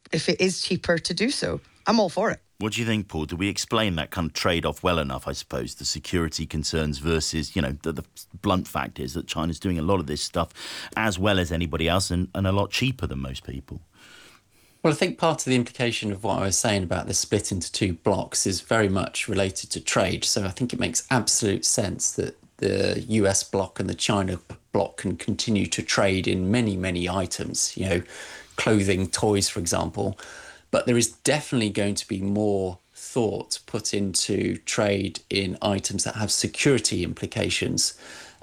if it is cheaper to do so. I'm all for it. What do you think, Paul? Do we explain that kind of trade-off well enough, I suppose, the security concerns versus, the blunt fact is that China's doing a lot of this stuff as well as anybody else and a lot cheaper than most people? Well, I think part of the implication of what I was saying about the split into two blocks is very much related to trade. So I think it makes absolute sense that the US bloc and the China bloc can continue to trade in many, many items, clothing, toys, for example. But there is definitely going to be more thought put into trade in items that have security implications.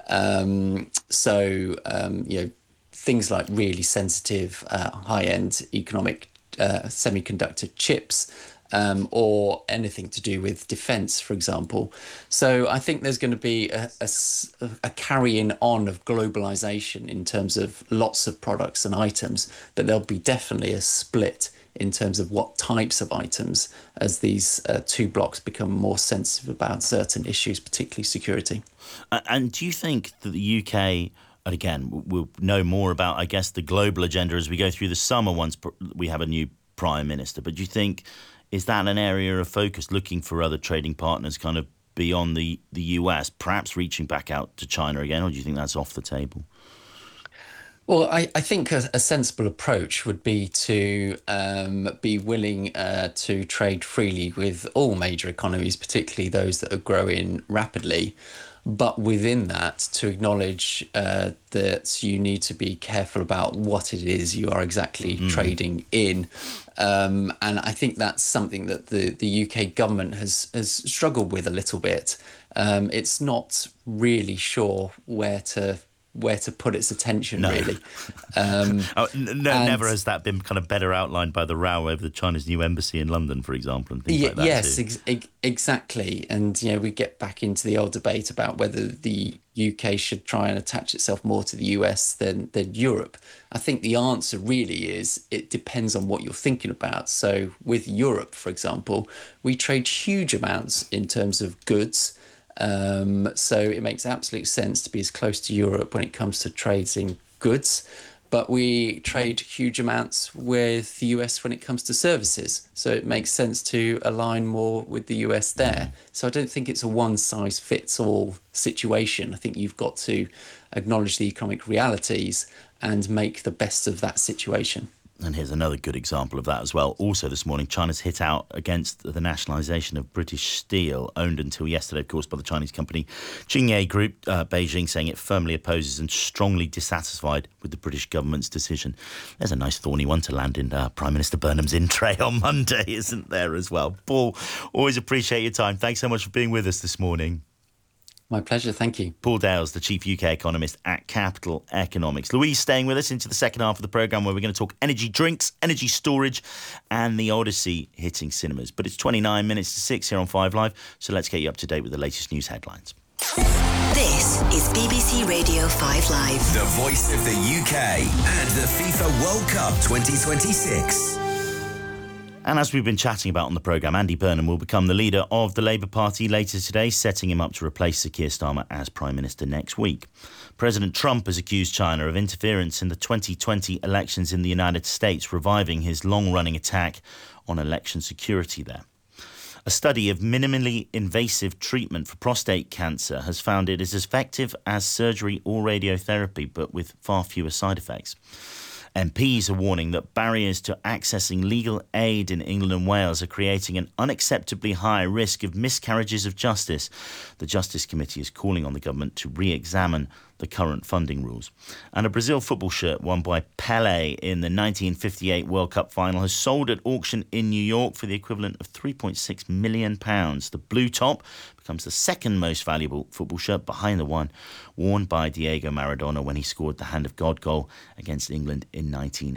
Things like really sensitive, high-end economic semiconductor chips, or anything to do with defence, for example. So I think there's going to be a carrying on of globalisation in terms of lots of products and items, but there'll be definitely a split in terms of what types of items as these two blocks become more sensitive about certain issues, particularly security. And do you think that the UK, and again, we'll know more about, I guess, the global agenda as we go through the summer once we have a new Prime Minister, but do you think, is that an area of focus, looking for other trading partners kind of beyond the US, perhaps reaching back out to China again, or do you think that's off the table? Well, I think a sensible approach would be to be willing to trade freely with all major economies, particularly those that are growing rapidly. But within that, to acknowledge that you need to be careful about what it is you are exactly trading in. And I think that's something that the UK government has struggled with a little bit. It's not really sure where to put its attention, really. Never has that been kind of better outlined by the row over China's new embassy in London, for example, and things like that. Yes, exactly. And, we get back into the old debate about whether the UK should try and attach itself more to the US than Europe. I think the answer really is it depends on what you're thinking about. So with Europe, for example, we trade huge amounts in terms of goods. So it makes absolute sense to be as close to Europe when it comes to trades in goods, but we trade huge amounts with the US when it comes to services. So it makes sense to align more with the US there. So I don't think it's a one-size-fits-all situation. I think you've got to acknowledge the economic realities and make the best of that situation. And here's another good example of that as well. Also this morning, China's hit out against the nationalisation of British Steel, owned until yesterday, of course, by the Chinese company Xingye Group. Beijing saying it firmly opposes and strongly dissatisfied with the British government's decision. There's a nice thorny one to land in Prime Minister Burnham's in tray on Monday, isn't there, as well? Paul, always appreciate your time. Thanks so much for being with us this morning. My pleasure, thank you. Paul Dales, the chief UK economist at Capital Economics. Louise staying with us into the second half of the programme, where we're going to talk energy drinks, energy storage and the Odyssey hitting cinemas. But it's 29 minutes to 6 here on 5 Live, so let's get you up to date with the latest news headlines. This is BBC Radio 5 Live. The voice of the UK and the FIFA World Cup 2026. And as we've been chatting about on the programme, Andy Burnham will become the leader of the Labour Party later today, setting him up to replace Sir Keir Starmer as Prime Minister next week. President Trump has accused China of interference in the 2020 elections in the United States, reviving his long-running attack on election security there. A study of minimally invasive treatment for prostate cancer has found it is as effective as surgery or radiotherapy, but with far fewer side effects. MPs are warning that barriers to accessing legal aid in England and Wales are creating an unacceptably high risk of miscarriages of justice. The Justice Committee is calling on the government to re-examine the current funding rules. And a Brazil football shirt won by Pelé in the 1958 World Cup final has sold at auction in New York for the equivalent of £3.6 million. The blue top becomes the second most valuable football shirt behind the one worn by Diego Maradona when he scored the Hand of God goal against England in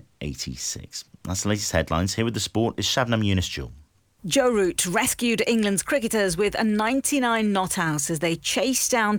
1986. That's the latest headlines. Here with the sport is Shabnam Yunus-Jewel. Joe Root rescued England's cricketers with a 99 not out as they chased down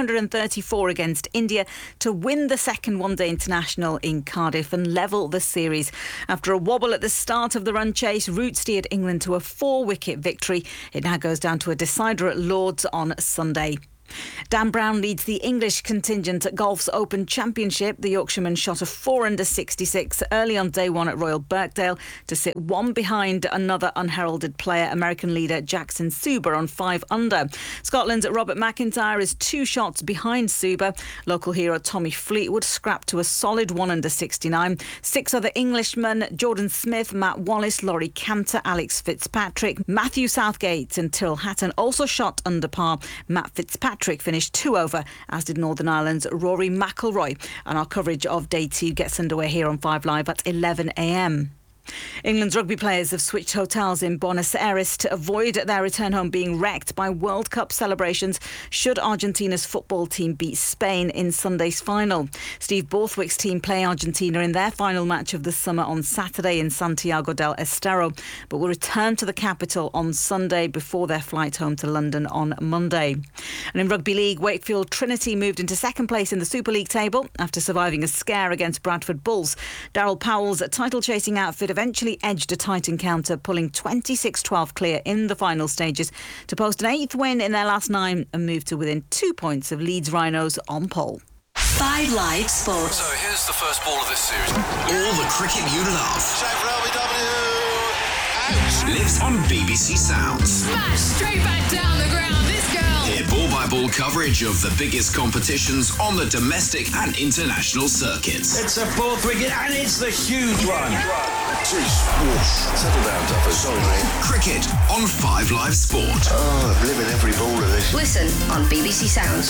234 against India to win the second one-day international in Cardiff and level the series. After a wobble at the start of the run chase, Root steered England to a 4-wicket victory. It now goes down to a decider at Lords on Sunday. Dan Brown leads the English contingent at Golf's Open Championship. The Yorkshireman shot a 4 under 66 early on day one at Royal Birkdale to sit one behind another unheralded player, American leader Jackson Suber, on 5 under. Scotland's Robert McIntyre is 2 shots behind Suber. Local hero Tommy Fleetwood scrapped to a solid 1 under 69. 6 other Englishmen, Jordan Smith, Matt Wallace, Laurie Cantor, Alex Fitzpatrick, Matthew Southgate and Tyrrell Hatton also shot under par. Matt Fitzpatrick finished 2 over, as did Northern Ireland's Rory McIlroy. And our coverage of Day 2 gets underway here on 5 Live at 11 a.m. England's rugby players have switched hotels in Buenos Aires to avoid their return home being wrecked by World Cup celebrations should Argentina's football team beat Spain in Sunday's final. Steve Borthwick's team play Argentina in their final match of the summer on Saturday in Santiago del Estero, but will return to the capital on Sunday before their flight home to London on Monday. And in Rugby League, Wakefield Trinity moved into second place in the Super League table after surviving a scare against Bradford Bulls. Darryl Powell's title-chasing outfit eventually edged a tight encounter, pulling 26-12 clear in the final stages to post an 8th win in their last 9 and move to within 2 points of Leeds Rhinos on pole. 5 Live Sport. So here's the first ball of this series. All the cricket you love Shave for LBW. Out. lives on BBC Sounds. Smash straight back down the ground. This girl. Hear ball-by-ball coverage of the biggest competitions on the domestic and international circuits. It's a 4th wicket and it's the huge one. Jeez, whoosh. Settle down, Duffer. Sorry, mate. Cricket on 5 Live Sport. Oh, I'm living every ball of this. Listen on BBC Sounds.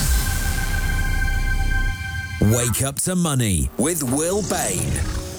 Wake Up to Money with Will Bain.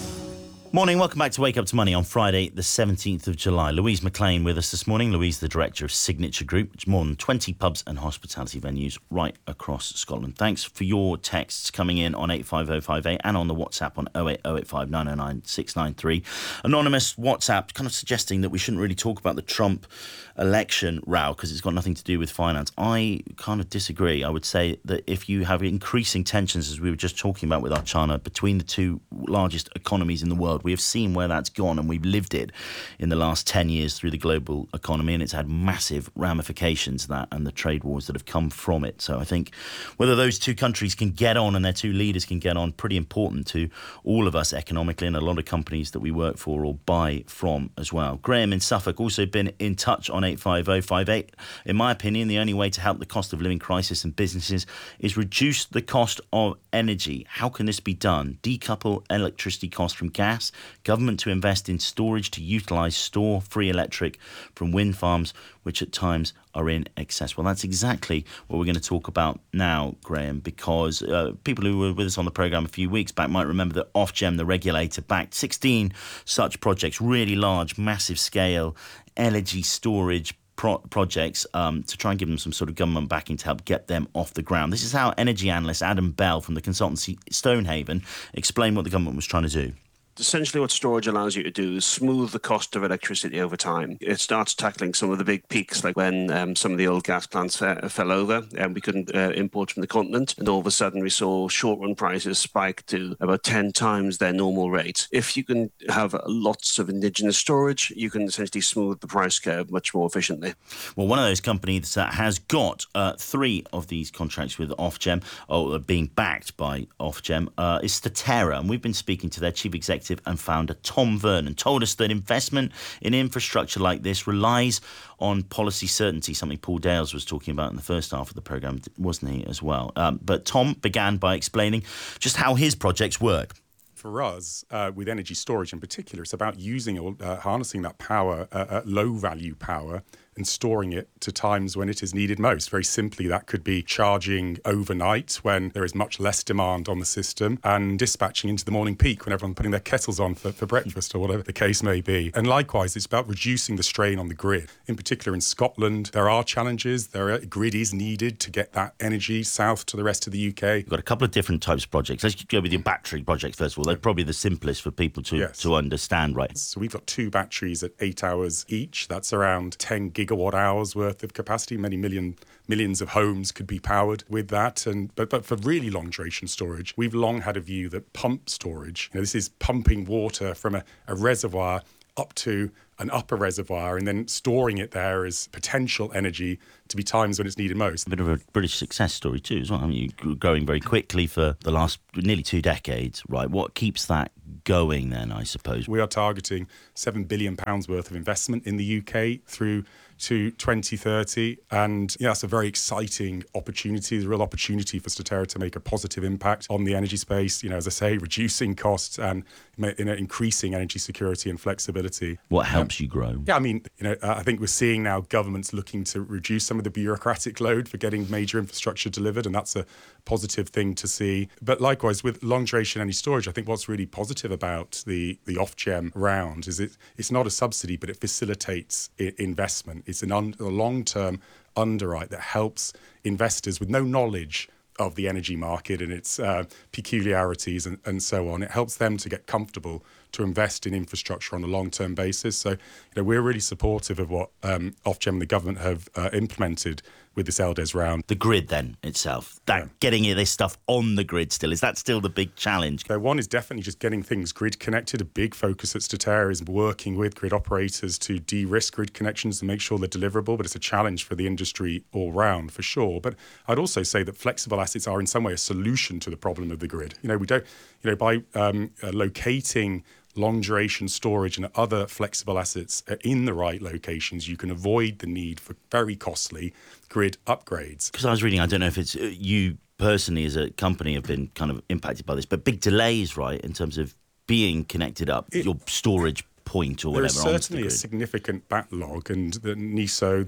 Morning, welcome back to Wake Up to Money on Friday, the 17th of July. Louise McLean with us this morning. Louise, the director of Signature Group, which is more than 20 pubs and hospitality venues right across Scotland. Thanks for your texts coming in on 85058 and on the WhatsApp on 08085 909 693. Anonymous WhatsApp kind of suggesting that we shouldn't really talk about the Trump election row because it's got nothing to do with finance. I kind of disagree. I would say that if you have increasing tensions, as we were just talking about with our China, between the 2 largest economies in the world, we have seen where that's gone, and we've lived it in the last 10 years through the global economy, and it's had massive ramifications, that and the trade wars that have come from it. So I think whether those 2 countries can get on and their 2 leaders can get on, pretty important to all of us economically, and a lot of companies that we work for or buy from as well. Graham in Suffolk also been in touch on 85058. In my opinion, the only way to help the cost of living crisis and businesses is reduce the cost of energy. How can this be done? Decouple electricity costs from gas, government to invest in storage to utilise store-free electric from wind farms, which at times are in excess. Well, that's exactly what we're going to talk about now, Graham, because people who were with us on the programme a few weeks back might remember that Ofgem, the regulator, backed 16 such projects, really large, massive scale energy storage projects to try and give them some sort of government backing to help get them off the ground. This is how energy analyst Adam Bell from the consultancy Stonehaven explained what the government was trying to do. Essentially what storage allows you to do is smooth the cost of electricity over time. It starts tackling some of the big peaks, like when some of the old gas plants fell over and we couldn't import from the continent, and all of a sudden we saw short-run prices spike to about 10 times their normal rate. If you can have lots of indigenous storage, you can essentially smooth the price curve much more efficiently. Well, one of those companies that has got 3 of these contracts with Ofgem, or being backed by Ofgem, is Statera, and we've been speaking to their chief executive and founder Tom Vernon. Told us that investment in infrastructure like this relies on policy certainty, something Paul Dales was talking about in the first half of the programme, wasn't he, as well? But Tom began by explaining just how his projects work. For us, with energy storage in particular, it's about using or harnessing that power, low-value power, and storing it to times when it is needed most. Very simply, that could be charging overnight when there is much less demand on the system, and dispatching into the morning peak when everyone's putting their kettles on for breakfast or whatever the case may be. And likewise, it's about reducing the strain on the grid. In particular, in Scotland, there are challenges. Grid is needed to get that energy south to the rest of the UK. We've got a couple of different types of projects. Let's go with your battery projects first of all. They're probably the simplest for people to understand, right? So we've got 2 batteries at 8 hours each. That's around 10 gigawatt hours worth of capacity. Many millions of homes could be powered with that. But for really long duration storage, we've long had a view that pump storage, this is pumping water from a reservoir up to an upper reservoir and then storing it there as potential energy to be times when it's needed most. A bit of a British success story too as well. I mean, you're growing very quickly for the last nearly 2 decades, right? What keeps that going then, I suppose? We are targeting £7 billion worth of investment in the UK through to 2030, and that's a very exciting opportunity. There's a real opportunity for Statera to make a positive impact on the energy space, as I say, reducing costs and increasing energy security and flexibility. What helps you grow? Yeah, I mean, I think we're seeing now governments looking to reduce some of the bureaucratic load for getting major infrastructure delivered, and that's a positive thing to see. But likewise, with long duration energy storage, I think what's really positive about the Ofgem round is it's not a subsidy, but it facilitates investment. It's a long-term underwrite that helps investors with no knowledge of the energy market and its peculiarities and so on. It helps them to get comfortable to invest in infrastructure on a long-term basis. So, we're really supportive of what Ofgem and the government have implemented with this LDES round. The grid then itself, getting this stuff on the grid still, is that still the big challenge? So one is definitely just getting things grid connected. A big focus at Statera is working with grid operators to de-risk grid connections and make sure they're deliverable, but it's a challenge for the industry all round for sure. But I'd also say that flexible assets are in some way a solution to the problem of the grid. We don't, by locating long-duration storage and other flexible assets in the right locations, you can avoid the need for very costly grid upgrades. Because I was reading, I don't know if it's you personally as a company have been kind of impacted by this, but big delays, right, in terms of being connected up, your storage point or whatever. There is certainly a significant backlog, and the NESO,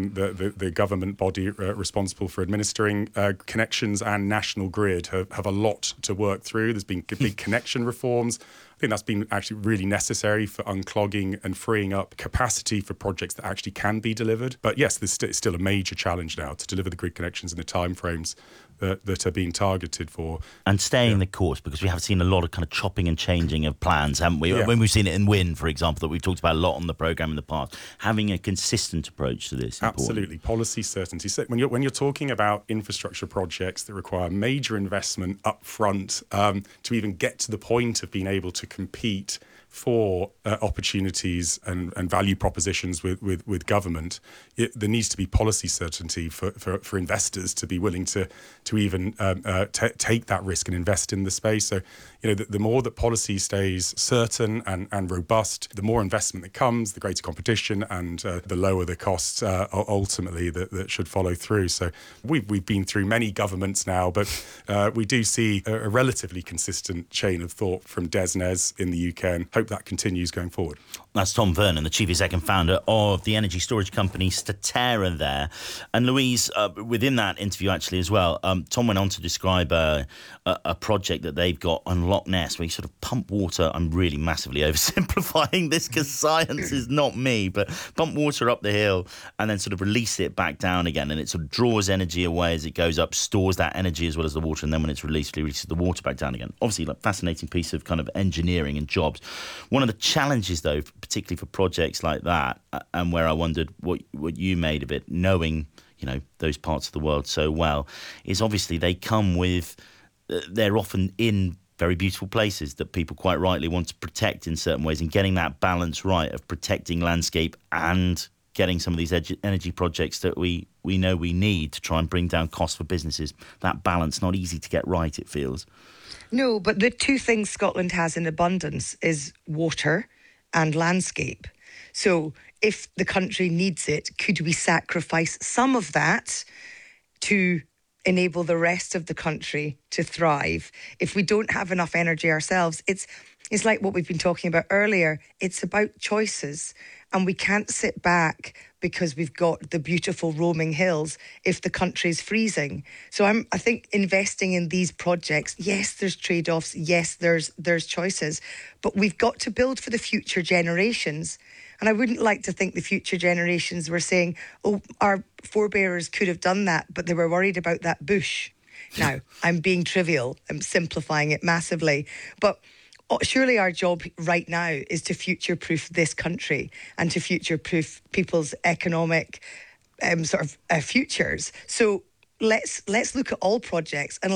the government body responsible for administering connections and National Grid have a lot to work through. There's been big connection reforms. I think that's been actually really necessary for unclogging and freeing up capacity for projects that actually can be delivered. But yes, there's still a major challenge now to deliver the grid connections in the timeframes that are being targeted for. And staying the course, because we have seen a lot of kind of chopping and changing of plans, haven't we? Yeah. When we've seen it in wind, for example, that we've talked about a lot on the programme in the past, having a consistent approach to this. Absolutely. Policy certainty. So when you're talking about infrastructure projects that require major investment up front to even get to the point of being able to compete for opportunities and value propositions with government, there needs to be policy certainty for investors to be willing to even take that risk and invest in the space. So, the more that policy stays certain and robust, the more investment that comes, the greater competition, and the lower the costs ultimately that should follow through. So we've been through many governments now, but we do see a relatively consistent chain of thought from DESNZ in the UK, and hope that continues going forward. That's Tom Vernon, the chief executive founder of the energy storage company Statera there. And Louise, within that interview actually as well, Tom went on to describe a project that they've got on Loch Ness where you sort of pump water. I'm really massively oversimplifying this because science is not me, but pump water up the hill and then sort of release it back down again, and it sort of draws energy away as it goes up, stores that energy as well as the water, and then when it's released, it releases the water back down again. Obviously, like fascinating piece of kind of engineering and jobs. One of the challenges, though, particularly for projects like that, and where I wondered what you made of it, knowing those parts of the world so well, is obviously they come with they're often in very beautiful places that people quite rightly want to protect in certain ways, and getting that balance right of protecting landscape and getting some of these energy projects that we know we need to try and bring down costs for businesses. That balance, not easy to get right, it feels. No, but the two things Scotland has in abundance is water and landscape. So if the country needs it, could we sacrifice some of that to enable the rest of the country to thrive? If we don't have enough energy ourselves, it's like what we've been talking about earlier. It's about choices, and we can't sit back because we've got the beautiful roaming hills if the country's freezing. So I think investing in these projects, yes, there's trade-offs, yes, there's choices, but we've got to build for the future generations. And I wouldn't like to think the future generations were saying, oh, our forebears could have done that, but they were worried about that bush. Now, I'm being trivial, I'm simplifying it massively, but surely our job right now is to future-proof this country and to future-proof people's economic futures. So let's look at all projects and